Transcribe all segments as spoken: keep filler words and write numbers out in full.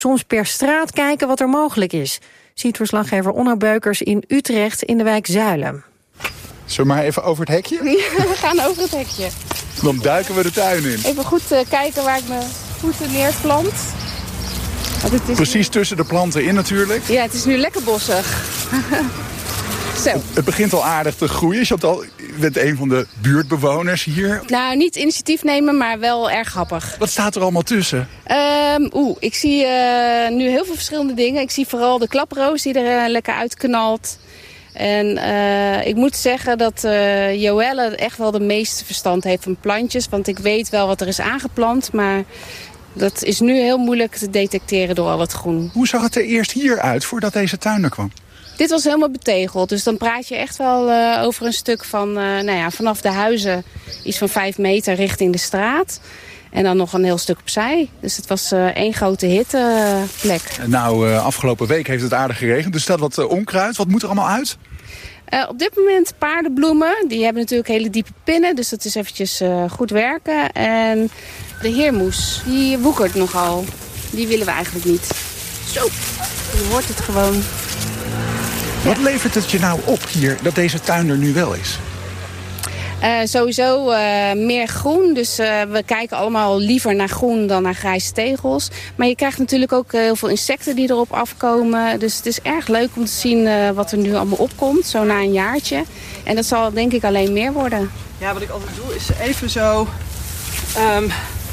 Soms per straat kijken wat er mogelijk is, ziet verslaggever Onno Beukers in Utrecht in de wijk Zuilen. Zullen we maar even over het hekje? Ja, we gaan over het hekje. Dan duiken we de tuin in. Even goed uh, kijken waar ik mijn voeten neerplant. Want het is Precies nu... tussen de planten in natuurlijk. Ja, het is nu lekker bossig. Zo. Het begint al aardig te groeien. Chantal, je bent een van de buurtbewoners hier. Nou, niet initiatief nemen, maar wel erg grappig. Wat staat er allemaal tussen? Um, Oeh, ik zie uh, nu heel veel verschillende dingen. Ik zie vooral de klaproos die er uh, lekker uitknalt. En uh, ik moet zeggen dat uh, Joelle echt wel de meeste verstand heeft van plantjes. Want ik weet wel wat er is aangeplant, maar dat is nu heel moeilijk te detecteren door al het groen. Hoe zag het er eerst hier uit voordat deze tuin er kwam? Dit was helemaal betegeld, dus dan praat je echt wel uh, over een stuk van, uh, nou ja, vanaf de huizen iets van vijf meter richting de straat. En dan nog een heel stuk opzij. Dus het was uh, één grote hitteplek. Nou, uh, afgelopen week heeft het aardig geregend. Er staat wat uh, onkruid. Wat moet er allemaal uit? Uh, op dit moment paardenbloemen. Die hebben natuurlijk hele diepe pinnen. Dus dat is eventjes uh, goed werken. En de heermoes, die woekert nogal. Die willen we eigenlijk niet. Zo, je hoort het gewoon. Wat ja. levert het je nou op hier dat deze tuin er nu wel is? Uh, sowieso uh, meer groen, dus uh, we kijken allemaal liever naar groen dan naar grijze tegels. Maar je krijgt natuurlijk ook uh, heel veel insecten die erop afkomen. Dus het is erg leuk om te zien uh, wat er nu allemaal opkomt, zo na een jaartje. En dat zal denk ik alleen meer worden. Ja, wat ik altijd doe is even zo, um,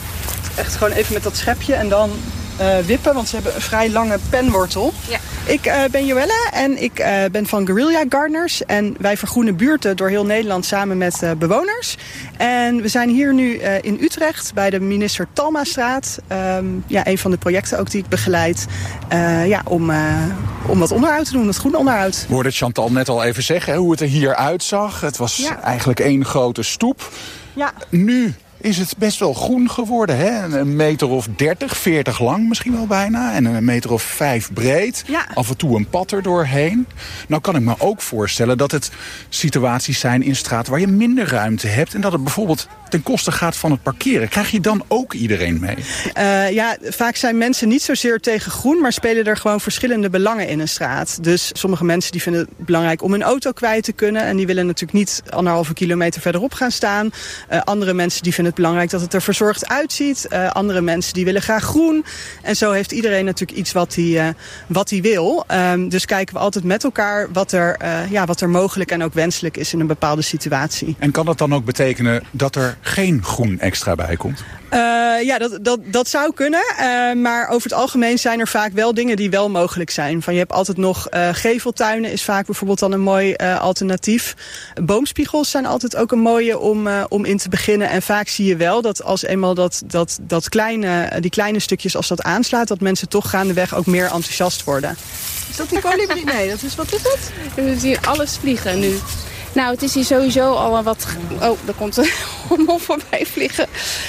echt gewoon even met dat schepje en dan uh, wippen. Want ze hebben een vrij lange penwortel. Ja. Ik uh, ben Joelle en ik uh, ben van Guerrilla Gardeners. En wij vergroenen buurten door heel Nederland samen met uh, bewoners. En we zijn hier nu uh, in Utrecht bij de Minister Talmastraat. Um, ja, een van de projecten ook die ik begeleid. Uh, ja, om, uh, om wat onderhoud te doen, dat groen onderhoud. We hoorden Chantal net al even zeggen hè, hoe het er hier uitzag. Het was ja. eigenlijk één grote stoep. Ja. Nu is het best wel groen geworden. Hè? Een meter of dertig, veertig lang misschien wel bijna. En een meter of vijf breed. Ja. Af en toe een pad er doorheen. Nou kan ik me ook voorstellen dat het situaties zijn in straat waar je minder ruimte hebt. En dat het bijvoorbeeld ten koste gaat van het parkeren. Krijg je dan ook iedereen mee? Uh, ja, vaak zijn mensen niet zozeer tegen groen, maar spelen er gewoon verschillende belangen in een straat. Dus sommige mensen die vinden het belangrijk om hun auto kwijt te kunnen. En die willen natuurlijk niet anderhalve kilometer verderop gaan staan. Uh, andere mensen die vinden het belangrijk dat het er verzorgd uitziet. Uh, andere mensen die willen graag groen. En zo heeft iedereen natuurlijk iets wat hij uh, wat hij wil. Um, dus kijken we altijd met elkaar wat er, uh, ja, wat er mogelijk en ook wenselijk is in een bepaalde situatie. En kan dat dan ook betekenen dat er geen groen extra bij komt? Uh, ja, dat, dat, dat zou kunnen. Uh, maar over het algemeen zijn er vaak wel dingen die wel mogelijk zijn. Van, je hebt altijd nog uh, geveltuinen is vaak bijvoorbeeld dan een mooi uh, alternatief. Boomspiegels zijn altijd ook een mooie om, uh, om in te beginnen. En vaak zie je wel dat als eenmaal dat, dat, dat kleine, die kleine stukjes als dat aanslaat, dat mensen toch gaandeweg ook meer enthousiast worden. Is dat die kolibrie? Nee, dat is, wat is het? We zien alles vliegen nu. Nou, het is hier sowieso al een wat... Oh, daar komt een hommel voorbij vliegen.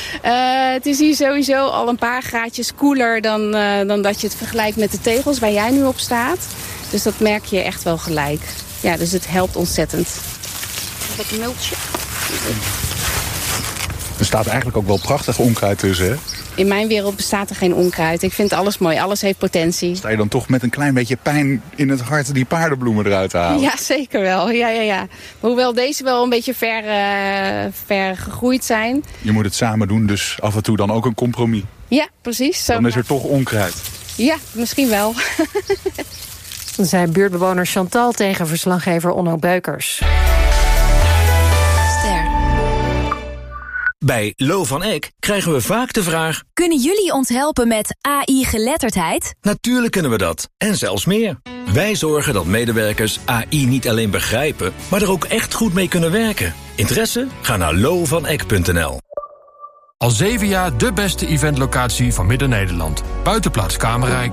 Uh, het is hier sowieso al een paar graadjes koeler dan, uh, dan dat je het vergelijkt met de tegels waar jij nu op staat. Dus dat merk je echt wel gelijk. Ja, dus het helpt ontzettend. Wat een multje. Er staat eigenlijk ook wel prachtig onkruid tussen, hè? In mijn wereld bestaat er geen onkruid. Ik vind alles mooi. Alles heeft potentie. Sta je dan toch met een klein beetje pijn in het hart die paardenbloemen eruit te halen? Ja, zeker wel. Ja, ja, ja. Maar hoewel deze wel een beetje ver, uh, ver gegroeid zijn. Je moet het samen doen, dus af en toe dan ook een compromis. Ja, precies. Zo dan is er toch onkruid. Ja, misschien wel. Dan zei buurtbewoner Chantal tegen verslaggever Onno Beukers. Bij Lo van Eck krijgen we vaak de vraag: kunnen jullie ons helpen met A I-geletterdheid? Natuurlijk kunnen we dat, en zelfs meer. Wij zorgen dat medewerkers A I niet alleen begrijpen, maar er ook echt goed mee kunnen werken. Interesse? Ga naar lo van eck punt n l. Al zeven jaar de beste eventlocatie van Midden-Nederland. Buitenplaats Kamerrijk.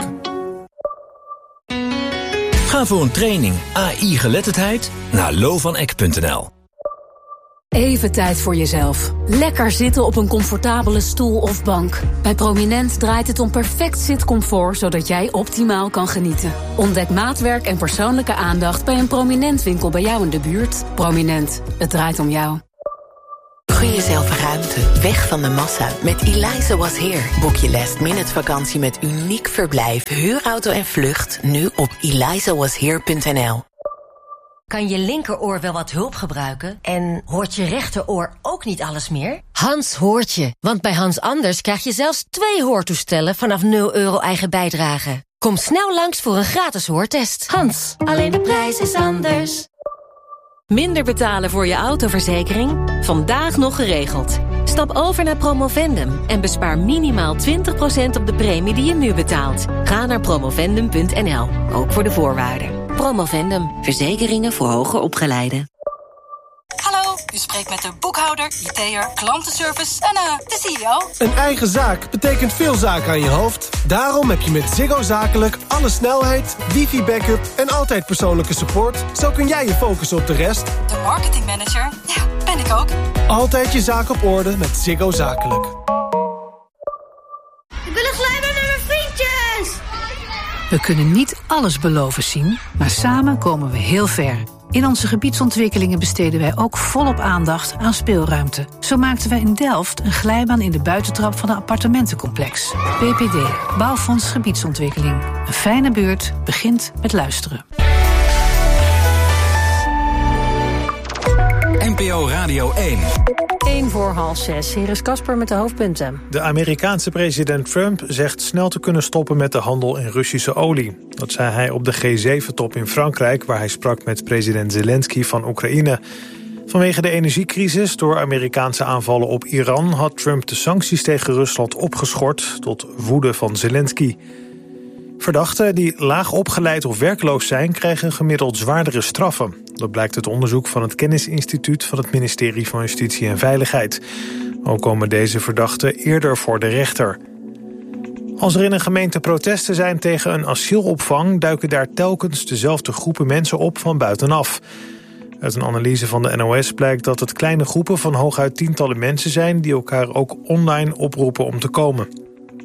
Ga voor een training A I-geletterdheid naar lo van eck punt n l. Even tijd voor jezelf. Lekker zitten op een comfortabele stoel of bank. Bij Prominent draait het om perfect zitcomfort, zodat jij optimaal kan genieten. Ontdek maatwerk en persoonlijke aandacht bij een Prominent winkel bij jou in de buurt. Prominent, het draait om jou. Gun jezelf ruimte, weg van de massa. Met Eliza Was Here boek je last minute vakantie met uniek verblijf, huurauto en vlucht nu op eliza was here punt n l. Kan je linkeroor wel wat hulp gebruiken? En hoort je rechteroor ook niet alles meer? Hans hoort je, want bij Hans Anders krijg je zelfs twee hoortoestellen vanaf nul euro eigen bijdrage. Kom snel langs voor een gratis hoortest. Hans, alleen de prijs is anders. Minder betalen voor je autoverzekering? Vandaag nog geregeld. Stap over naar Promovendum en bespaar minimaal twintig procent op de premie die je nu betaalt. Ga naar promovendum punt n l, ook voor de voorwaarden. Promovendum, verzekeringen voor hoger opgeleiden. Hallo, u spreekt met de boekhouder, I T'er, klantenservice en uh, de C E O. Een eigen zaak betekent veel zaken aan je hoofd. Daarom heb je met Ziggo Zakelijk alle snelheid, wifi-backup en altijd persoonlijke support. Zo kun jij je focussen op de rest. De marketingmanager, ja, ben ik ook. Altijd je zaak op orde met Ziggo Zakelijk. Ik wil een glijbaan met mijn vriendjes! We kunnen niet alles beloven zien, maar samen komen we heel ver. In onze gebiedsontwikkelingen besteden wij ook volop aandacht aan speelruimte. Zo maakten wij in Delft een glijbaan in de buitentrap van een appartementencomplex. B P D, Bouwfonds Gebiedsontwikkeling. Een fijne buurt begint met luisteren. N P O Radio één. één voor half zes. Hier is Casper met de hoofdpunten. De Amerikaanse president Trump zegt snel te kunnen stoppen met de handel in Russische olie. Dat zei hij op de G zeven top in Frankrijk, waar hij sprak met president Zelensky van Oekraïne. Vanwege de energiecrisis door Amerikaanse aanvallen op Iran had Trump de sancties tegen Rusland opgeschort tot woede van Zelensky. Verdachten die laag opgeleid of werkloos zijn krijgen gemiddeld zwaardere straffen. Dat blijkt uit onderzoek van het Kennisinstituut van het ministerie van Justitie en Veiligheid. Ook komen deze verdachten eerder voor de rechter. Als er in een gemeente protesten zijn tegen een asielopvang, duiken daar telkens dezelfde groepen mensen op van buitenaf. Uit een analyse van de N O S blijkt dat het kleine groepen van hooguit tientallen mensen zijn die elkaar ook online oproepen om te komen.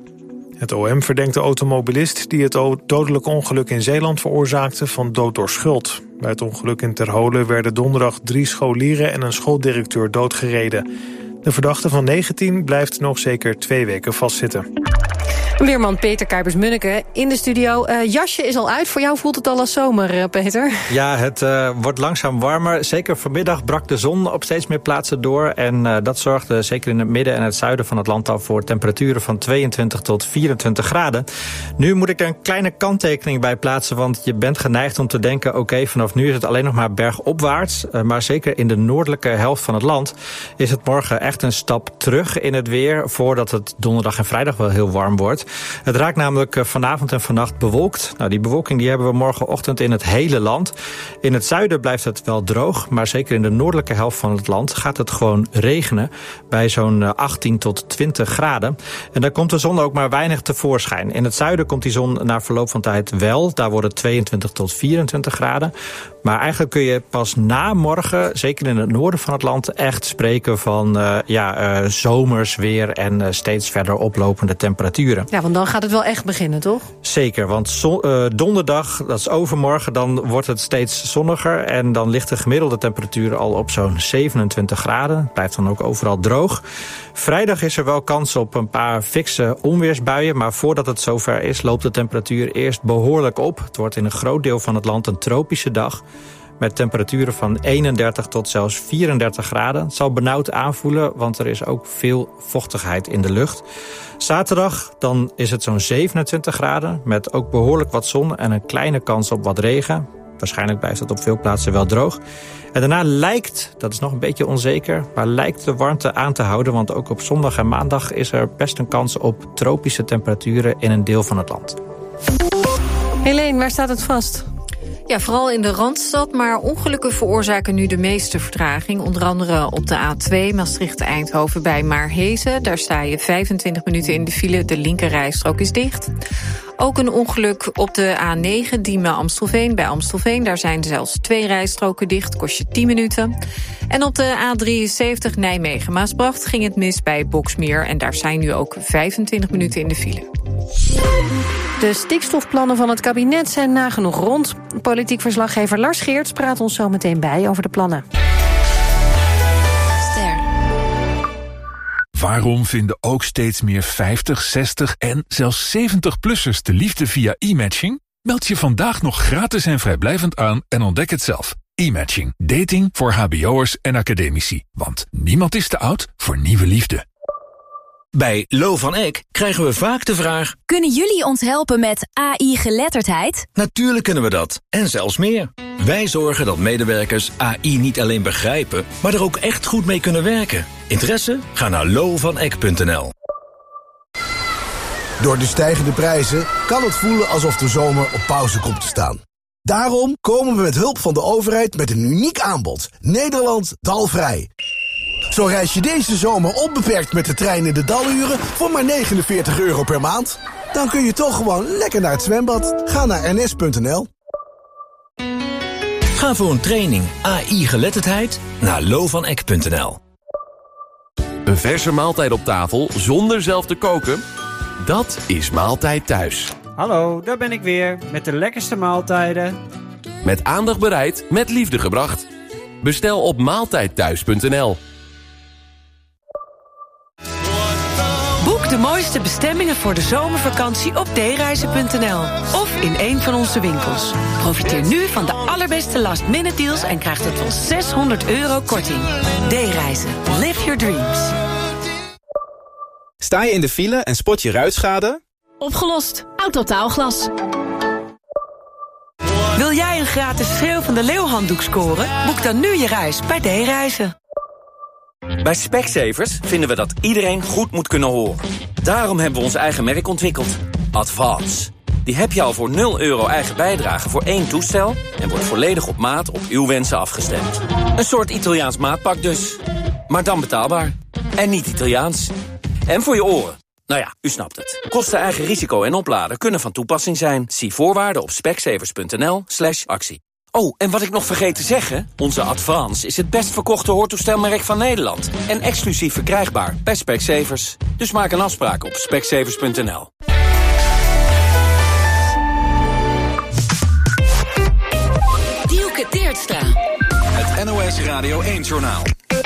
Het O M verdenkt de automobilist die het dodelijke ongeluk in Zeeland veroorzaakte van dood door schuld. Bij het ongeluk in Terholen werden donderdag drie scholieren en een schooldirecteur doodgereden. De verdachte van negentien blijft nog zeker twee weken vastzitten. Weerman Peter Kuipers-Munneke in de studio. Uh, jasje is al uit. Voor jou voelt het al als zomer, uh, Peter. Ja, het uh, wordt langzaam warmer. Zeker vanmiddag brak de zon op steeds meer plaatsen door. En uh, dat zorgde zeker in het midden en het zuiden van het land al voor temperaturen van tweeëntwintig tot vierentwintig graden. Nu moet ik er een kleine kanttekening bij plaatsen, want je bent geneigd om te denken, oké, okay, vanaf nu is het alleen nog maar bergopwaarts. Uh, maar zeker in de noordelijke helft van het land is het morgen echt een stap terug in het weer, voordat het donderdag en vrijdag wel heel warm wordt. Het raakt namelijk vanavond en vannacht bewolkt. Nou, die bewolking die hebben we morgenochtend in het hele land. In het zuiden blijft het wel droog, maar zeker in de noordelijke helft van het land gaat het gewoon regenen bij zo'n achttien tot twintig graden. En daar komt de zon ook maar weinig tevoorschijn. In het zuiden komt die zon na verloop van tijd wel. Daar wordt het tweeëntwintig tot vierentwintig graden. Maar eigenlijk kun je pas na morgen, zeker in het noorden van het land, echt spreken van uh, ja, uh, zomers weer en uh, steeds verder oplopende temperaturen. Ja, want dan gaat het wel echt beginnen, toch? Zeker, want zo, uh, donderdag, dat is overmorgen, dan wordt het steeds zonniger en dan ligt de gemiddelde temperatuur al op zo'n zevenentwintig graden. Het blijft dan ook overal droog. Vrijdag is er wel kans op een paar fikse onweersbuien, maar voordat het zover is, loopt de temperatuur eerst behoorlijk op. Het wordt in een groot deel van het land een tropische dag, met temperaturen van eenendertig tot zelfs vierendertig graden. Het zal benauwd aanvoelen, want er is ook veel vochtigheid in de lucht. Zaterdag dan is het zo'n zevenentwintig graden, met ook behoorlijk wat zon en een kleine kans op wat regen. Waarschijnlijk blijft het op veel plaatsen wel droog. En daarna lijkt, dat is nog een beetje onzeker, maar lijkt de warmte aan te houden, want ook op zondag en maandag is er best een kans op tropische temperaturen in een deel van het land. Helene, waar staat het vast? Ja, vooral in de Randstad, maar ongelukken veroorzaken nu de meeste vertraging. Onder andere op de A twee Maastricht-Eindhoven bij Maarhezen. Daar sta je vijfentwintig minuten in de file, de linkerrijstrook is dicht. Ook een ongeluk op de A negen Diemen-Amstelveen bij Amstelveen. Daar zijn zelfs twee rijstroken dicht, kost je tien minuten. En op de A drieënzeventig Nijmegen-Maasbracht ging het mis bij Boksmeer. En daar zijn nu ook vijfentwintig minuten in de file. De stikstofplannen van het kabinet zijn nagenoeg rond. Politiek verslaggever Lars Geerts praat ons zo meteen bij over de plannen. Ster. Waarom vinden ook steeds meer vijftig, zestig en zelfs zeventig-plussers de liefde via e-matching? Meld je vandaag nog gratis en vrijblijvend aan en ontdek het zelf. E-matching. Dating voor hbo'ers en academici. Want niemand is te oud voor nieuwe liefde. Bij Lo van Eck krijgen we vaak de vraag: kunnen jullie ons helpen met A I-geletterdheid? Natuurlijk kunnen we dat, en zelfs meer. Wij zorgen dat medewerkers A I niet alleen begrijpen, maar er ook echt goed mee kunnen werken. Interesse? Ga naar lo van eck punt n l. Door de stijgende prijzen kan het voelen alsof de zomer op pauze komt te staan. Daarom komen we met hulp van de overheid met een uniek aanbod. Nederland dalvrij. Zo reis je deze zomer onbeperkt met de trein in de daluren voor maar negenenveertig euro per maand. Dan kun je toch gewoon lekker naar het zwembad. Ga naar n s punt n l. Ga voor een training A I-geletterdheid naar lo van eck punt n l. Een verse maaltijd op tafel zonder zelf te koken? Dat is Maaltijd Thuis. Hallo, daar ben ik weer met de lekkerste maaltijden. Met aandacht bereid, met liefde gebracht. Bestel op maaltijd thuis punt n l. Boek de mooiste bestemmingen voor de zomervakantie op d reizen punt n l of in een van onze winkels. Profiteer nu van de allerbeste last-minute deals en krijg tot wel zeshonderd euro korting. D-reizen. Live your dreams. Sta je in de file en spot je ruitschade? Opgelost. Autotaalglas. Wil jij een gratis Schreeuw van de Leeuw handdoek scoren? Boek dan nu je reis bij D-reizen. Bij Specsavers vinden we dat iedereen goed moet kunnen horen. Daarom hebben we ons eigen merk ontwikkeld. Advance. Die heb je al voor nul euro eigen bijdrage voor één toestel en wordt volledig op maat op uw wensen afgestemd. Een soort Italiaans maatpak dus. Maar dan betaalbaar. En niet Italiaans. En voor je oren. Nou ja, u snapt het. Kosten, eigen risico en opladen kunnen van toepassing zijn. Zie voorwaarden op specsavers punt n l slash actie. Oh, en wat ik nog vergeet te zeggen, onze Advance is het best verkochte hoortoestelmerk van Nederland. En exclusief verkrijgbaar bij Specsavers. Dus maak een afspraak op specsavers punt n l. Dielke Teertstra. Het N O S Radio één-journaal.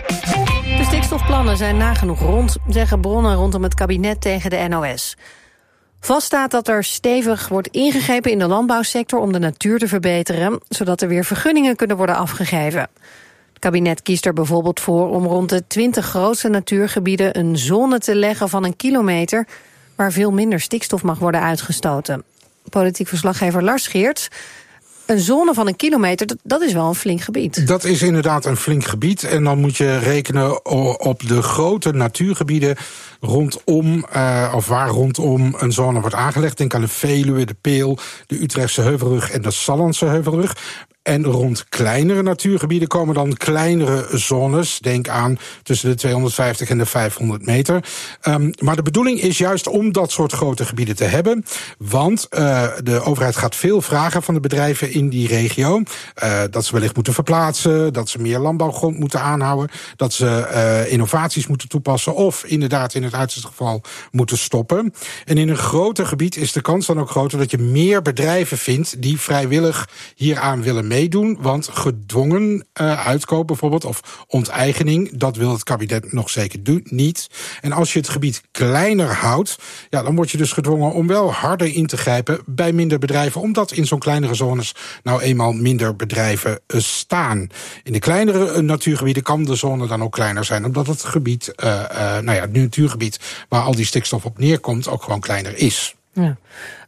De stikstofplannen zijn nagenoeg rond, zeggen bronnen rondom het kabinet tegen de N O S. Vast staat dat er stevig wordt ingegrepen in de landbouwsector om de natuur te verbeteren, zodat er weer vergunningen kunnen worden afgegeven. Het kabinet kiest er bijvoorbeeld voor om rond de twintig grootste natuurgebieden een zone te leggen van een kilometer waar veel minder stikstof mag worden uitgestoten. Politiek verslaggever Lars Geerts. Een zone van een kilometer, dat is wel een flink gebied. Dat is inderdaad een flink gebied. En dan moet je rekenen op de grote natuurgebieden rondom, uh, of waar rondom een zone wordt aangelegd. Denk aan de Veluwe, de Peel, de Utrechtse Heuvelrug en de Sallandse Heuvelrug. En rond kleinere natuurgebieden komen dan kleinere zones. Denk aan tussen de tweehonderdvijftig en de vijfhonderd meter. Um, maar de bedoeling is juist om dat soort grote gebieden te hebben. Want uh, de overheid gaat veel vragen van de bedrijven in die regio. Uh, dat ze wellicht moeten verplaatsen, dat ze meer landbouwgrond moeten aanhouden, dat ze uh, innovaties moeten toepassen of inderdaad in het uiterste geval moeten stoppen. En in een groter gebied is de kans dan ook groter dat je meer bedrijven vindt die vrijwillig hieraan willen meedoen. meedoen, want gedwongen uh, uitkoop bijvoorbeeld, of onteigening, dat wil het kabinet nog zeker doen, niet. En als je het gebied kleiner houdt, ja, dan word je dus gedwongen om wel harder in te grijpen bij minder bedrijven, omdat in zo'n kleinere zones nou eenmaal minder bedrijven uh, staan. In de kleinere uh, natuurgebieden kan de zone dan ook kleiner zijn, omdat het gebied, uh, uh, nou ja, het natuurgebied waar al die stikstof op neerkomt, ook gewoon kleiner is. Ja.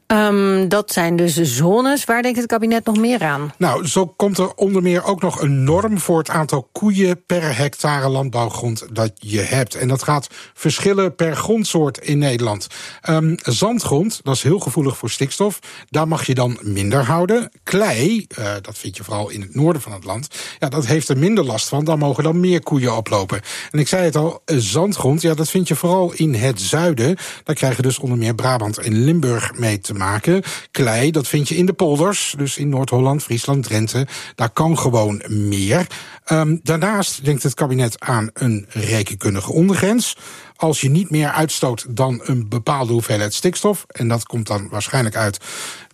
Um, dat zijn dus zones. Waar denkt het kabinet nog meer aan? Nou, zo komt er onder meer ook nog een norm voor het aantal koeien per hectare landbouwgrond dat je hebt. En dat gaat verschillen per grondsoort in Nederland. Um, zandgrond, dat is heel gevoelig voor stikstof. Daar mag je dan minder houden. Klei, uh, dat vind je vooral in het noorden van het land. Ja, dat heeft er minder last van. Daar mogen dan meer koeien oplopen. En ik zei het al, zandgrond, ja, dat vind je vooral in het zuiden. Daar krijgen dus onder meer Brabant en Limburg mee te maken. Klei, dat vind je in de polders, dus in Noord-Holland, Friesland, Drenthe. Daar kan gewoon meer. Um, daarnaast denkt het kabinet aan een rekenkundige ondergrens. Als je niet meer uitstoot dan een bepaalde hoeveelheid stikstof, en dat komt dan waarschijnlijk uit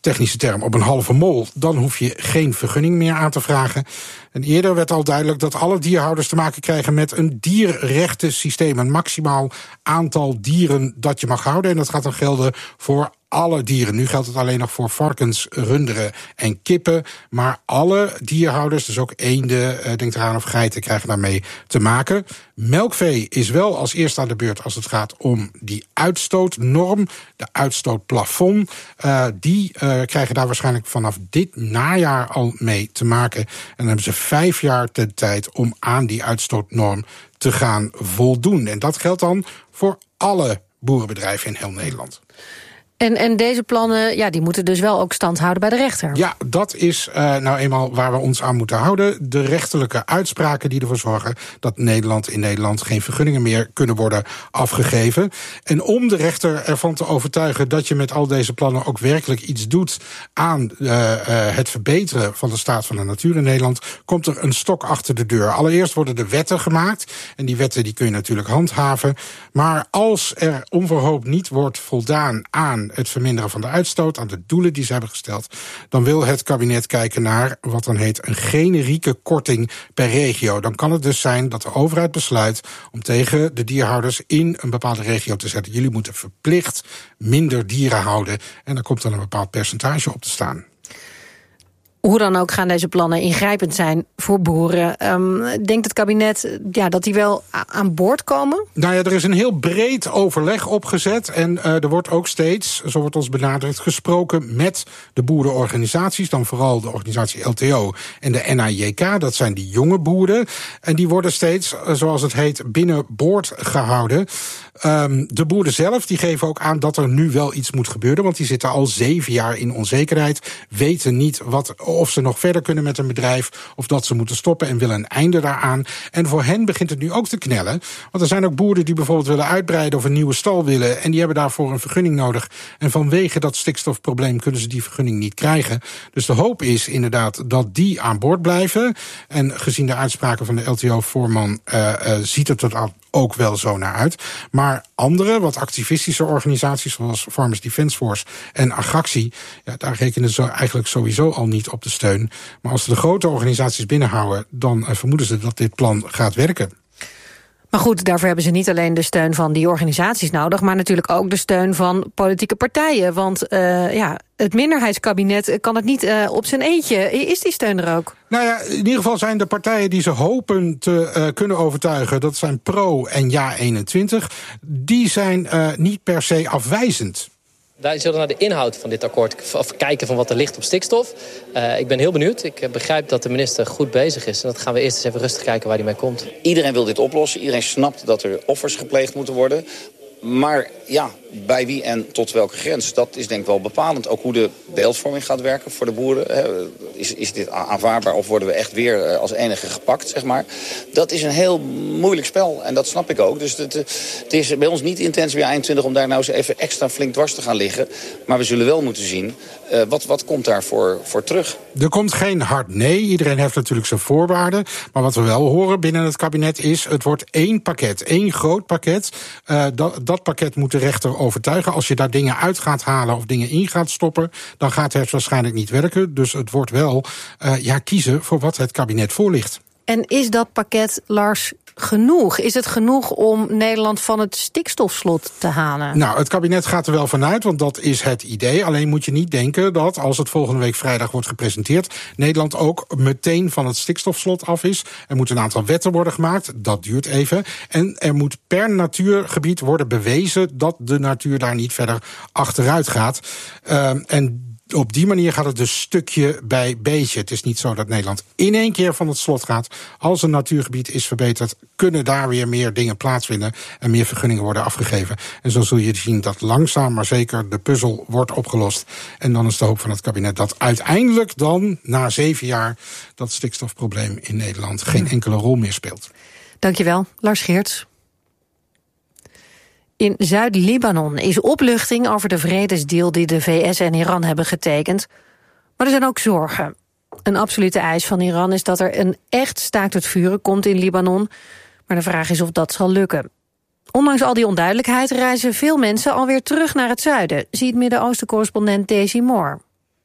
technische term, op een halve mol, dan hoef je geen vergunning meer aan te vragen. En eerder werd al duidelijk dat alle dierhouders te maken krijgen met een dierrechtensysteem. Een maximaal aantal dieren dat je mag houden. En dat gaat dan gelden voor alle dieren. Nu geldt het alleen nog voor varkens, runderen en kippen. Maar alle dierhouders, dus ook eenden, denk eraan, of geiten, krijgen daarmee te maken. Melkvee is wel als eerste aan de beurt als het gaat om die uitstootnorm. De uitstootplafond. Uh, die uh, krijgen daar waarschijnlijk vanaf dit najaar al mee te maken. En dan hebben ze vijf jaar de tijd om aan die uitstootnorm te gaan voldoen. En dat geldt dan voor alle boerenbedrijven in heel Nederland. En, en deze plannen, ja, die moeten dus wel ook stand houden bij de rechter. Ja, dat is uh, nou eenmaal waar we ons aan moeten houden. De rechterlijke uitspraken die ervoor zorgen dat Nederland in Nederland geen vergunningen meer kunnen worden afgegeven. En om de rechter ervan te overtuigen dat je met al deze plannen ook werkelijk iets doet aan uh, uh, het verbeteren van de staat van de natuur in Nederland, komt er een stok achter de deur. Allereerst worden de wetten gemaakt. En die wetten die kun je natuurlijk handhaven. Maar als er onverhoopt niet wordt voldaan aan het verminderen van de uitstoot, aan de doelen die ze hebben gesteld, dan wil het kabinet kijken naar wat dan heet een generieke korting per regio. Dan kan het dus zijn dat de overheid besluit om tegen de dierhouders in een bepaalde regio te zetten: jullie moeten verplicht minder dieren houden. En daar komt dan een bepaald percentage op te staan. Hoe dan ook gaan deze plannen ingrijpend zijn voor boeren. Um, denkt het kabinet ja, dat die wel aan boord komen? Nou ja, er is een heel breed overleg opgezet. En uh, er wordt ook steeds, zo wordt ons benadrukt, gesproken met de boerenorganisaties. Dan vooral de organisatie L T O en de N A J K. Dat zijn die jonge boeren. En die worden steeds, zoals het heet, binnenboord gehouden. Um, de boeren zelf die geven ook aan dat er nu wel iets moet gebeuren. Want die zitten al zeven jaar in onzekerheid. Weten niet wat, of ze nog verder kunnen met een bedrijf, of dat ze moeten stoppen en willen een einde daaraan. En voor hen begint het nu ook te knellen. Want er zijn ook boeren die bijvoorbeeld willen uitbreiden of een nieuwe stal willen. En die hebben daarvoor een vergunning nodig. En vanwege dat stikstofprobleem kunnen ze die vergunning niet krijgen. Dus de hoop is inderdaad dat die aan boord blijven. En gezien de uitspraken van de L T O-voorman uh, uh, ziet het er ook wel zo naar uit. Maar andere, wat activistische organisaties zoals Farmers Defence Force en Agractie, ja, daar rekenen ze eigenlijk sowieso al niet op de steun. Maar als ze de grote organisaties binnenhouden, dan uh, vermoeden ze dat dit plan gaat werken. Maar goed, daarvoor hebben ze niet alleen de steun van die organisaties nodig, maar natuurlijk ook de steun van politieke partijen. Want uh, ja, het minderheidskabinet kan het niet uh, op zijn eentje. Is die steun er ook? Nou ja, in ieder geval zijn de partijen die ze hopen te uh, kunnen overtuigen, dat zijn Pro en Ja eenentwintig, die zijn uh, niet per se afwijzend. Wij zullen naar de inhoud van dit akkoord of kijken van wat er ligt op stikstof. Uh, ik ben heel benieuwd. Ik begrijp dat de minister goed bezig is. En dat gaan we eerst eens even rustig kijken waar hij mee komt. Iedereen wil dit oplossen. Iedereen snapt dat er offers gepleegd moeten worden. Maar ja, bij wie en tot welke grens? Dat is denk ik wel bepalend. Ook hoe de beeldvorming gaat werken voor de boeren. Is, is dit aanvaardbaar of worden we echt weer als enige gepakt, zeg maar? Dat is een heel moeilijk spel en dat snap ik ook. Dus het, het is bij ons niet de intentie bij eenentwintig om daar nou eens even extra flink dwars te gaan liggen. Maar we zullen wel moeten zien, uh, wat, wat komt daar voor, voor terug? Er komt geen hard nee. Iedereen heeft natuurlijk zijn voorwaarden. Maar wat we wel horen binnen het kabinet is, het wordt één pakket, één groot pakket. Uh, dat, dat pakket moet de rechter overtuigen. Als je daar dingen uit gaat halen of dingen in gaat stoppen, dan gaat het waarschijnlijk niet werken. Dus het wordt wel uh, ja, kiezen voor wat het kabinet voorligt. En is dat pakket, Lars, genoeg? Is het genoeg om Nederland van het stikstofslot te halen? Nou, het kabinet gaat er wel vanuit, want dat is het idee. Alleen moet je niet denken dat, als het volgende week vrijdag wordt gepresenteerd, Nederland ook meteen van het stikstofslot af is. Er moeten een aantal wetten worden gemaakt, dat duurt even. En er moet per natuurgebied worden bewezen dat de natuur daar niet verder achteruit gaat. Uh, en op die manier gaat het dus stukje bij beetje. Het is niet zo dat Nederland in één keer van het slot gaat. Als een natuurgebied is verbeterd, kunnen daar weer meer dingen plaatsvinden en meer vergunningen worden afgegeven. En zo zul je zien dat langzaam maar zeker de puzzel wordt opgelost. En dan is de hoop van het kabinet dat uiteindelijk dan, na zeven jaar, dat stikstofprobleem in Nederland geen enkele rol meer speelt. Dankjewel, Lars Geerts. In Zuid-Libanon is opluchting over de vredesdeal die de V S en Iran hebben getekend. Maar er zijn ook zorgen. Een absolute eis van Iran is dat er een echt staakt het vuren komt in Libanon. Maar de vraag is of dat zal lukken. Ondanks al die onduidelijkheid reizen veel mensen alweer terug naar het zuiden. Ziet Midden-Oosten-correspondent Daisy Moore.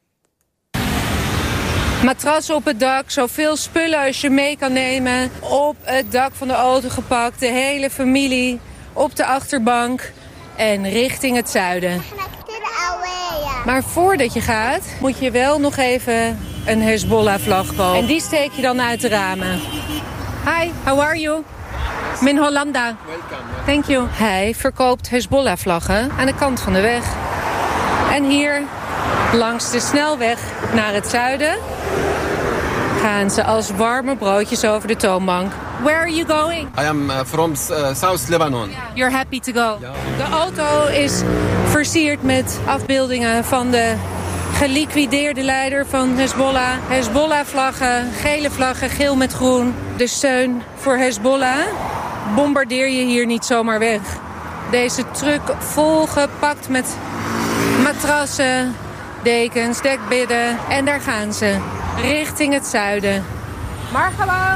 Matrassen op het dak, zoveel spullen als je mee kan nemen. Op het dak van de auto gepakt, de hele familie op de achterbank en richting het zuiden. Maar voordat je gaat, moet je wel nog even een Hezbollah-vlag kopen. En die steek je dan uit de ramen. Hi, how are you? Min Hollanda. Thank you. Hij verkoopt Hezbollah-vlaggen aan de kant van de weg. En hier, langs de snelweg naar het zuiden, gaan ze als warme broodjes over de toonbank. Where are you going? I am uh, from uh, South Lebanon. You're happy to go. De auto is versierd met afbeeldingen van de geliquideerde leider van Hezbollah. Hezbollah-vlaggen, gele vlaggen, geel met groen. De steun voor Hezbollah bombardeer je hier niet zomaar weg. Deze truck volgepakt met matrassen, dekens, dekbedden. En daar gaan ze, richting het zuiden. Marhaba.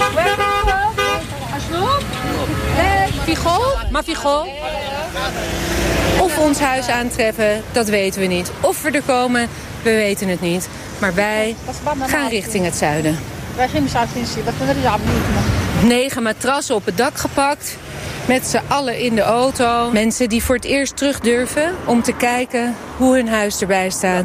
Vigol? Maar Vigol? Of we ons huis aantreffen, dat weten we niet. Of we er komen, we weten het niet. Maar wij gaan richting het zuiden. Negen matrassen op het dak gepakt. Met z'n allen in de auto. Mensen die voor het eerst terug durven om te kijken hoe hun huis erbij staat.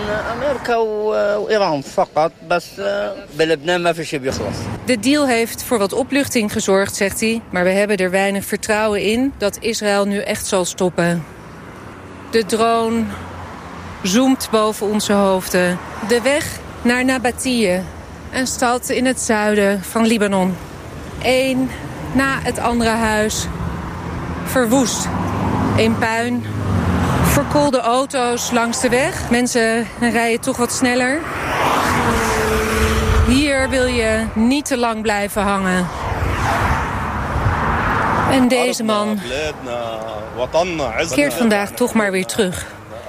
De deal heeft voor wat opluchting gezorgd, zegt hij. Maar we hebben er weinig vertrouwen in dat Israël nu echt zal stoppen. De drone zoomt boven onze hoofden. De weg naar Nabatie, een stad in het zuiden van Libanon. Eén na het andere huis verwoest. In puin. Verkoolde auto's langs de weg. Mensen rijden toch wat sneller. Hier wil je niet te lang blijven hangen. En deze man keert vandaag toch maar weer terug.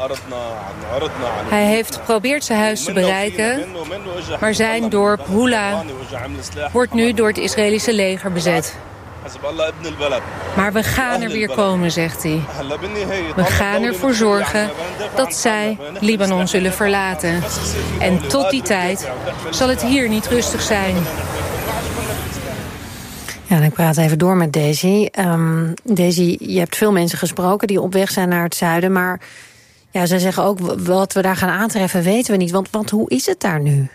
Hij heeft geprobeerd zijn huis te bereiken, maar zijn dorp Hula wordt nu door het Israëlische leger bezet. Maar we gaan er weer komen, zegt hij. We gaan ervoor zorgen dat zij Libanon zullen verlaten. En tot die tijd zal het hier niet rustig zijn. Ja, en ik praat even door met Daisy. Um, Daisy, je hebt veel mensen gesproken die op weg zijn naar het zuiden, maar ja, zij zeggen ook, wat we daar gaan aantreffen weten we niet. Want, want hoe is het daar nu?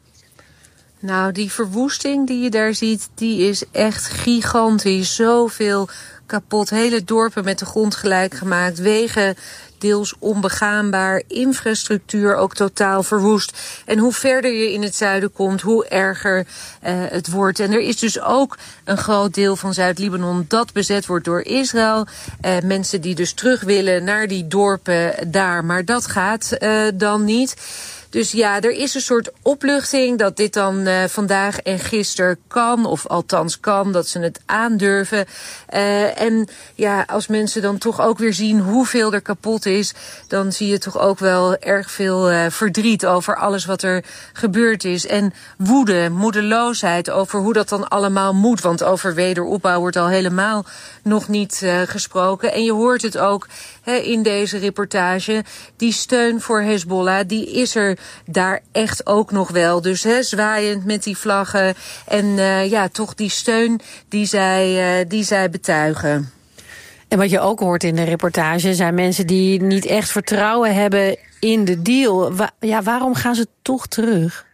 Nou, die verwoesting die je daar ziet, die is echt gigantisch. Zoveel kapot. Hele dorpen met de grond gelijk gemaakt. Wegen deels onbegaanbaar. Infrastructuur ook totaal verwoest. En hoe verder je in het zuiden komt, hoe erger uh, het wordt. En er is dus ook een groot deel van Zuid-Libanon dat bezet wordt door Israël. Uh, mensen die dus terug willen naar die dorpen daar. Maar dat gaat uh, dan niet. Dus ja, er is een soort opluchting dat dit dan uh, vandaag en gisteren kan, of althans kan, dat ze het aandurven. Uh, en ja, als mensen dan toch ook weer zien hoeveel er kapot is, dan zie je toch ook wel erg veel uh, verdriet over alles wat er gebeurd is. En woede, moedeloosheid over hoe dat dan allemaal moet. Want over wederopbouw wordt al helemaal nog niet uh, gesproken. En je hoort het ook he, in deze reportage. Die steun voor Hezbollah, die is er daar echt ook nog wel. Dus he, zwaaiend met die vlaggen. En uh, ja, toch die steun die zij, uh, die zij betuigen. En wat je ook hoort in de reportage zijn mensen die niet echt vertrouwen hebben in de deal. Wa- ja, waarom gaan ze toch terug?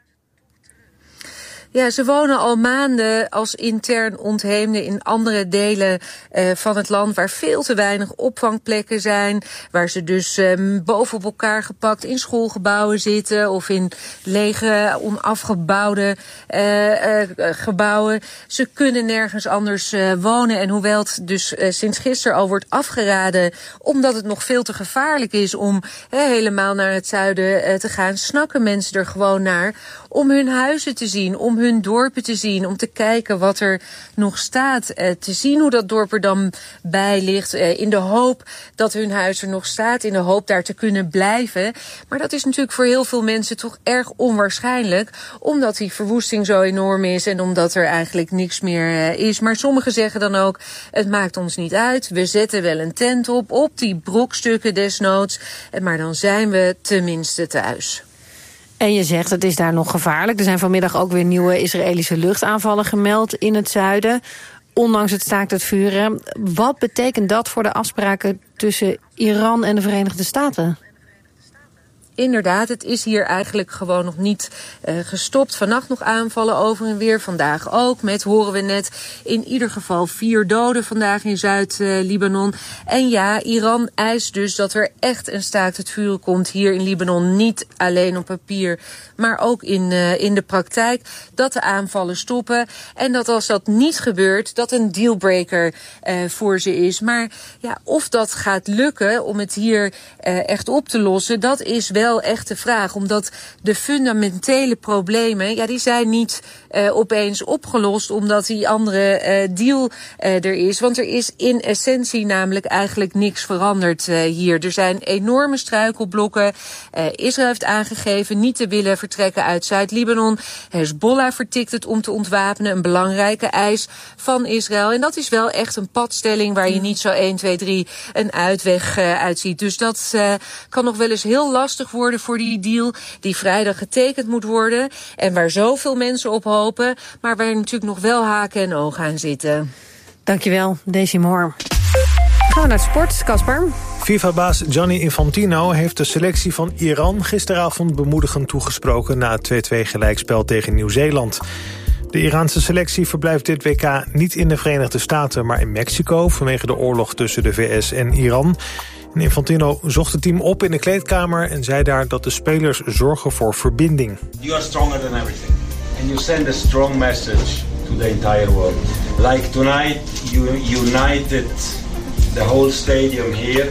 Ja, ze wonen al maanden als intern ontheemden in andere delen uh, van het land, waar veel te weinig opvangplekken zijn, waar ze dus um, bovenop elkaar gepakt in schoolgebouwen zitten of in lege, onafgebouwde uh, uh, gebouwen. Ze kunnen nergens anders uh, wonen. En hoewel het dus uh, sinds gisteren al wordt afgeraden, omdat het nog veel te gevaarlijk is om uh, helemaal naar het zuiden uh, te gaan, snakken mensen er gewoon naar om hun huizen te zien, om hun dorpen te zien, om te kijken wat er nog staat. Uh, te zien hoe dat dorp er dan bij ligt, uh, in de hoop dat hun huis er nog staat, in de hoop daar te kunnen blijven. Maar dat is natuurlijk voor heel veel mensen toch erg onwaarschijnlijk, omdat die verwoesting zo enorm is en omdat er eigenlijk niks meer uh, is. Maar sommigen zeggen dan ook, het maakt ons niet uit, we zetten wel een tent op, op die brokstukken desnoods, maar dan zijn we tenminste thuis. En je zegt, het is daar nog gevaarlijk. Er zijn vanmiddag ook weer nieuwe Israëlische luchtaanvallen gemeld in het zuiden. Ondanks het staakt het vuren. Wat betekent dat voor de afspraken tussen Iran en de Verenigde Staten? Inderdaad, het is hier eigenlijk gewoon nog niet uh, gestopt. Vannacht nog aanvallen over en weer, vandaag ook. Met, horen we net, in ieder geval vier doden vandaag in Zuid-Libanon. Uh, en ja, Iran eist dus dat er echt een staakt het vuren komt hier in Libanon. Niet alleen op papier, maar ook in, uh, in de praktijk. Dat de aanvallen stoppen. En dat als dat niet gebeurt, dat een dealbreaker uh, voor ze is. Maar ja, of dat gaat lukken om het hier uh, echt op te lossen, dat is wel echt de vraag, omdat de fundamentele problemen, ja, die zijn niet uh, opeens opgelost omdat die andere uh, deal uh, er is. Want er is in essentie namelijk eigenlijk niks veranderd uh, hier. Er zijn enorme struikelblokken. Uh, Israël heeft aangegeven niet te willen vertrekken uit Zuid-Libanon. Hezbollah vertikt het om te ontwapenen, een belangrijke eis van Israël. En dat is wel echt een padstelling waar je niet zo één, twee, drie een uitweg uh, uitziet. Dus dat uh, kan nog wel eens heel lastig worden voor die deal die vrijdag getekend moet worden. En waar zoveel mensen op hopen, maar waar natuurlijk nog wel haken en ogen aan zitten. Dankjewel, Daisy Moore. Gaan we naar sport, Casper. FIFA-baas Gianni Infantino heeft de selectie van Iran gisteravond bemoedigend toegesproken na het twee-twee gelijkspel tegen Nieuw-Zeeland. De Iraanse selectie verblijft dit W K niet in de Verenigde Staten, maar in Mexico vanwege de oorlog tussen de V S en Iran. En Infantino zocht het team op in de kleedkamer en zei daar dat de spelers zorgen voor verbinding. You are stronger than everything. And you send a strong message to the entire world. Like tonight, you united the whole stadium here.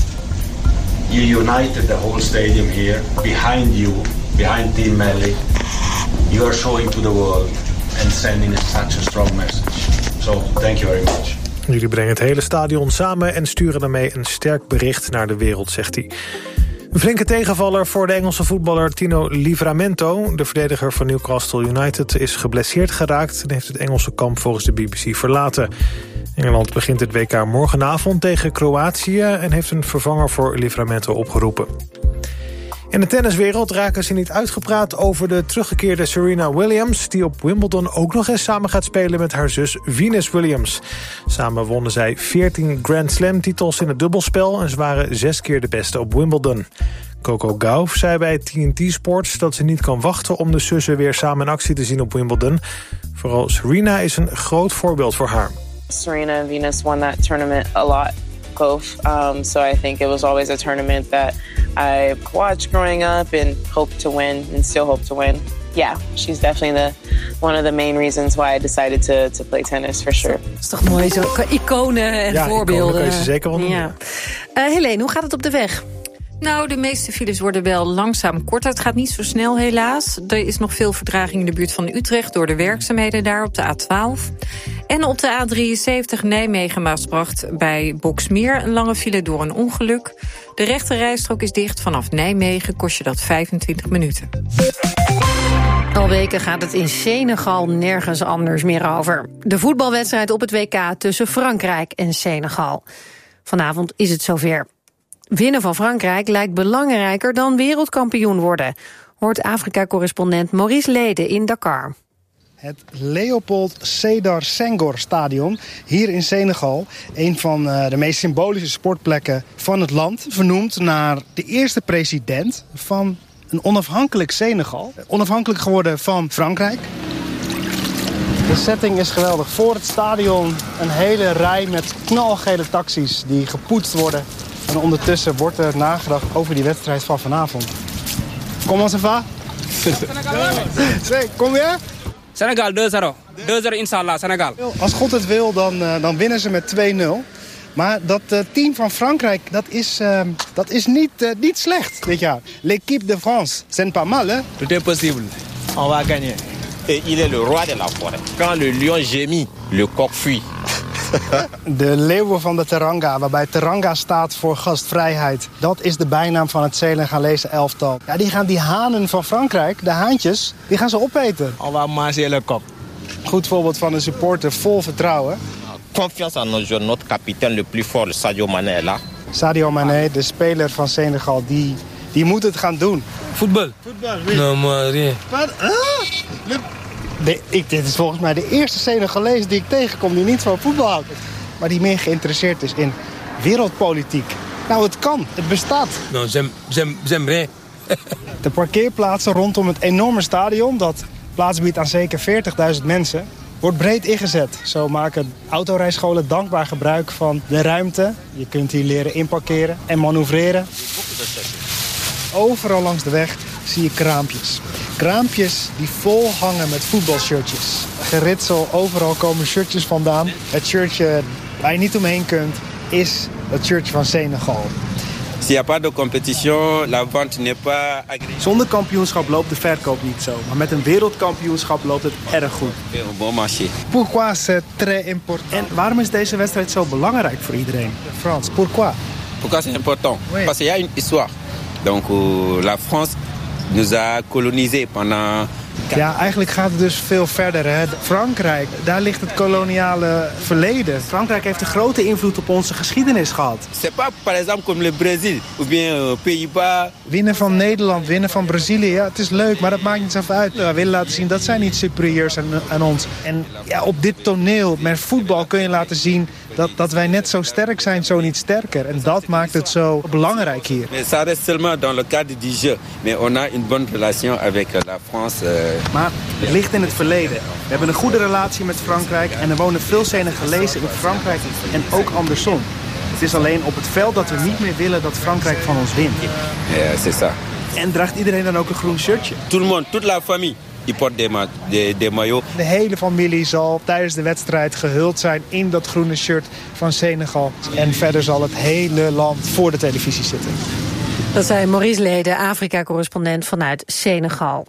You united the whole stadium here behind you, behind Team Melli. You are showing to the world and sending such a strong message. So, thank you very much. Jullie brengen het hele stadion samen en sturen daarmee een sterk bericht naar de wereld, zegt hij. Een flinke tegenvaller voor de Engelse voetballer Tino Livramento. De verdediger van Newcastle United is geblesseerd geraakt en heeft het Engelse kamp volgens de B B C verlaten. Engeland begint het W K morgenavond tegen Kroatië en heeft een vervanger voor Livramento opgeroepen. In de tenniswereld raken ze niet uitgepraat over de teruggekeerde Serena Williams, die op Wimbledon ook nog eens samen gaat spelen met haar zus Venus Williams. Samen wonnen zij veertien Grand Slam titels in het dubbelspel en ze waren zes keer de beste op Wimbledon. Coco Gauff zei bij T N T Sports dat ze niet kan wachten om de zussen weer samen in actie te zien op Wimbledon. Vooral Serena is een groot voorbeeld voor haar. Serena and Venus won that tournament a lot, both. Um, so I think it was always a tournament that I watched growing up and hoped to win and still hope to win. Yeah, she's definitely the one of the main reasons why I decided to to play tennis, for sure. Dat is toch mooi, zo iconen en ja, voorbeelden. Iconen kun je zeker wel noemen. Ja. Uh, Helene, hoe gaat het op de weg? Nou, de meeste files worden wel langzaam korter. Het gaat niet zo snel, helaas. Er is nog veel vertraging in de buurt van Utrecht door de werkzaamheden daar op de A twaalf. En op de A drieënzeventig Nijmegen-Maasbracht bij Boksmeer een lange file door een ongeluk. De rechte rijstrook is dicht. Vanaf Nijmegen kost je dat vijfentwintig minuten. Al weken gaat het in Senegal nergens anders meer over. De voetbalwedstrijd op het W K tussen Frankrijk en Senegal. Vanavond is het zover. Winnen van Frankrijk lijkt belangrijker dan wereldkampioen worden, hoort Afrika-correspondent Maurice Lede in Dakar. Het Leopold Sédar Senghor Stadion hier in Senegal. Een van de meest symbolische sportplekken van het land. Vernoemd naar de eerste president van een onafhankelijk Senegal. Onafhankelijk geworden van Frankrijk. De setting is geweldig. Voor het stadion een hele rij met knalgele taxis die gepoetst worden. En ondertussen wordt er nagedacht over die wedstrijd van vanavond. Comment ça va? Kom je? Senegal twee zero. twee zero inshallah, Senegal. Als God het wil, dan, uh, dan winnen ze met twee nul. Maar dat uh, team van Frankrijk, dat is, uh, dat is niet, uh, niet slecht dit jaar. L'équipe de France, c'est pas mal, hè? Tout est possible. On va gagner. Et il est le roi de la forêt. Quand le lion gémit, le coq fuit. De leeuwen van de Teranga, waarbij Teranga staat voor gastvrijheid. Dat is de bijnaam van het Senegalese elftal. Ja, die gaan die hanen van Frankrijk, de haantjes, die gaan ze opeten. On va manger le coq. Goed voorbeeld van een supporter vol vertrouwen. Confiance en nos joueurs, notre capitaine le plus fort, Sadio Mané, est là. Sadio Mané, de speler van Senegal, die Die moet het gaan doen. Voetbal? Voetbal, oui. No, maar Wat? Ah? De, ik, dit is volgens mij de eerste Senegalees die ik tegenkom die niet van voetbal houdt. Maar die meer geïnteresseerd is in wereldpolitiek. Nou, het kan. Het bestaat. No, j'aime rien. De parkeerplaatsen rondom het enorme stadion, dat plaats biedt aan zeker veertigduizend mensen, wordt breed ingezet. Zo maken autorijscholen dankbaar gebruik van de ruimte. Je kunt hier leren inparkeren en manoeuvreren. Overal langs de weg zie je kraampjes. Kraampjes die vol hangen met voetbalshirtjes. Geritsel, overal komen shirtjes vandaan. Het shirtje waar je niet omheen kunt is het shirtje van Senegal. S'il n'y a pas de compétition, la vente n'est pas agréable. Zonder kampioenschap loopt de verkoop niet zo. Maar met een wereldkampioenschap loopt het erg goed. Un bon marché. Pourquoi c'est très important? En waarom is deze wedstrijd zo belangrijk voor iedereen? Frans, pourquoi? Pourquoi c'est important? Oui. Parce qu'il y a une histoire. Donc euh, la France nous a colonisés pendant... Ja, eigenlijk gaat het dus veel verder. Hè. Frankrijk, daar ligt het koloniale verleden. Frankrijk heeft een grote invloed op onze geschiedenis gehad. C'est pas par exemple comme le Brésil ou bien euh, Pays-Bas. Winnen van Nederland, winnen van Brazilië, ja, het is leuk, maar dat maakt niet zoveel uit. We willen laten zien dat zij niet superieur zijn aan ons. En ja, op dit toneel, met voetbal, kun je laten zien dat, dat wij net zo sterk zijn, zo niet sterker. En dat maakt het zo belangrijk hier. Mais ça reste seulement dans le cadre du jeu. Mais on a une bonne relation avec la France. Euh... Maar het ligt in het verleden. We hebben een goede relatie met Frankrijk en er wonen veel Senegalezen in Frankrijk en ook andersom. Het is alleen op het veld dat we niet meer willen dat Frankrijk van ons wint. Ja, c'est ça. En draagt iedereen dan ook een groen shirtje? Tout le monde, toute la famille. Die porte des, ma des, des maillots. De hele familie zal tijdens de wedstrijd gehuld zijn in dat groene shirt van Senegal. En verder zal het hele land voor de televisie zitten. Dat zei Maurice Lede, Afrika-correspondent vanuit Senegal.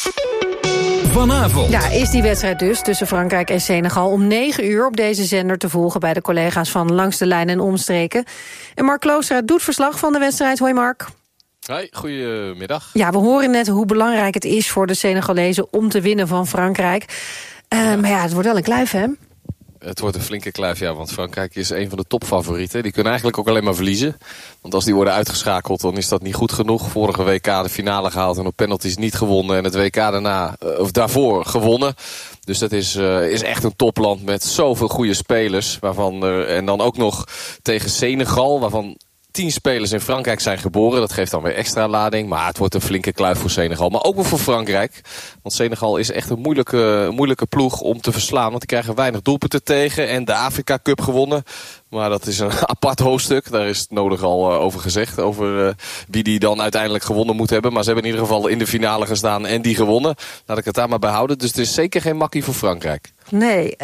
Vanavond. Ja, is die wedstrijd dus tussen Frankrijk en Senegal om negen uur op deze zender te volgen bij de collega's van Langs de Lijn en Omstreken. En Mark Kloostra doet verslag van de wedstrijd. Hoi Mark. Hoi, goedemiddag. Ja, we horen net hoe belangrijk het is voor de Senegalezen om te winnen van Frankrijk. Uh, ja. Maar ja, het wordt wel een kluif, hè? Het wordt een flinke kluif, ja, want Frankrijk is een van de topfavorieten. Die kunnen eigenlijk ook alleen maar verliezen. Want als die worden uitgeschakeld, dan is dat niet goed genoeg. Vorige W K de finale gehaald en op penalties niet gewonnen. En het W K daarna, of daarvoor gewonnen. Dus dat is, uh, is echt een topland met zoveel goede spelers. Waarvan er, en dan ook nog tegen Senegal, waarvan tien spelers in Frankrijk zijn geboren. Dat geeft dan weer extra lading. Maar het wordt een flinke kluif voor Senegal. Maar ook wel voor Frankrijk. Want Senegal is echt een moeilijke, moeilijke ploeg om te verslaan. Want die krijgen weinig doelpunten tegen. En de Afrika Cup gewonnen. Maar dat is een apart hoofdstuk. Daar is het nodig al uh, over gezegd. Over uh, wie die dan uiteindelijk gewonnen moet hebben. Maar ze hebben in ieder geval in de finale gestaan en die gewonnen. Laat ik het daar maar bij houden. Dus het is zeker geen makkie voor Frankrijk. Nee.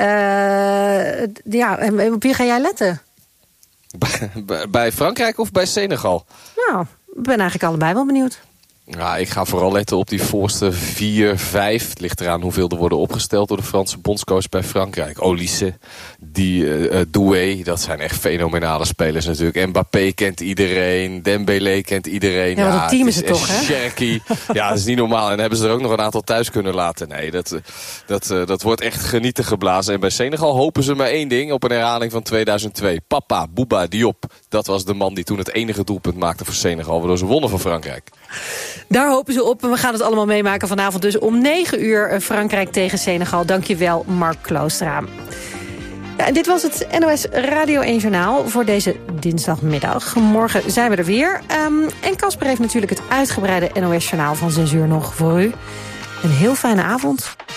Uh, ja, en op wie ga jij letten? Bij, bij Frankrijk of bij Senegal? Nou, ik ben eigenlijk allebei wel benieuwd. Ja, ik ga vooral letten op die voorste vier, vijf. Het ligt eraan hoeveel er worden opgesteld door de Franse bondscoach bij Frankrijk. Olise, die uh, Doué, dat zijn echt fenomenale spelers natuurlijk. Mbappé kent iedereen, Dembélé kent iedereen. Ja, ja, dat team het is het toch, hè? Cherki. Ja, dat is niet normaal. En dan hebben ze er ook nog een aantal thuis kunnen laten. Nee, dat, dat, uh, dat wordt echt genieten geblazen. En bij Senegal hopen ze maar één ding op een herhaling van tweeduizend twee. Papa, Bouba Diop, dat was de man die toen het enige doelpunt maakte voor Senegal, waardoor ze wonnen van Frankrijk. Daar hopen ze op en we gaan het allemaal meemaken vanavond. Dus om negen uur Frankrijk tegen Senegal. Dankjewel, Mark Kloostra. Ja, en dit was het N O S Radio één Journaal voor deze dinsdagmiddag. Morgen zijn we er weer. Um, en Casper heeft natuurlijk het uitgebreide N O S Journaal van zes uur nog voor u. Een heel fijne avond.